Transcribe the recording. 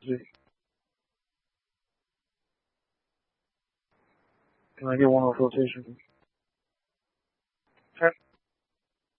Z. Can I get one with rotation? Okay.